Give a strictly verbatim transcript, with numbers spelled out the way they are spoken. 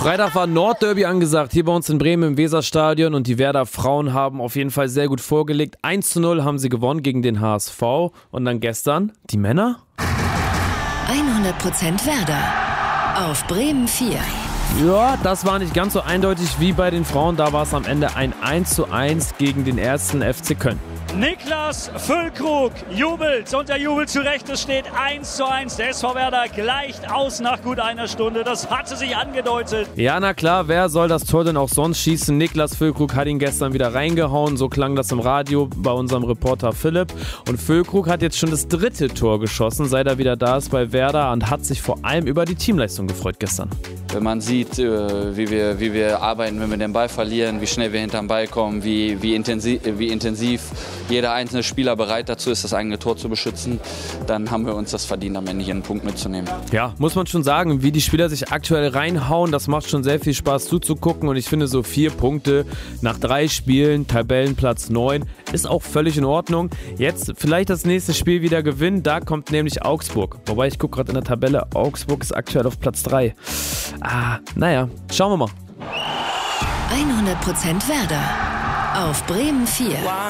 Freitag war Nordderby angesagt, hier bei uns in Bremen im Weserstadion, und die Werder Frauen haben auf jeden Fall sehr gut vorgelegt. eins zu null haben sie gewonnen gegen den H S V. Und dann gestern die Männer? hundert Prozent Werder auf Bremen vier. Ja, das war nicht ganz so eindeutig wie bei den Frauen. Da war es am Ende ein eins zu eins gegen den ersten F C Köln. Niklas Füllkrug jubelt und er jubelt zu Recht. Es steht eins zu eins. Der S V Werder gleicht aus nach gut einer Stunde. Das hatte sich angedeutet. Ja, na klar, wer soll das Tor denn auch sonst schießen? Niklas Füllkrug hat ihn gestern wieder reingehauen. So klang das im Radio bei unserem Reporter Philipp. Und Füllkrug hat jetzt schon das dritte Tor geschossen, seit er wieder da ist bei Werder, und hat sich vor allem über die Teamleistung gefreut gestern. Wenn man sieht, wie wir, wie wir arbeiten, wenn wir den Ball verlieren, wie schnell wir hinterm Ball kommen, wie, wie, intensiv, wie intensiv jeder einzelne Spieler bereit dazu ist, das eigene Tor zu beschützen, dann haben wir uns das verdient, am Ende hier einen Punkt mitzunehmen. Ja, muss man schon sagen, wie die Spieler sich aktuell reinhauen, das macht schon sehr viel Spaß zuzugucken, und ich finde, so vier Punkte nach drei Spielen, Tabellenplatz neun, ist auch völlig in Ordnung. Jetzt vielleicht das nächste Spiel wieder gewinnen, da kommt nämlich Augsburg. Wobei, ich gucke gerade in der Tabelle, Augsburg ist aktuell auf Platz drei. Ah, naja, schauen wir mal. hundert Prozent Werder auf Bremen vier.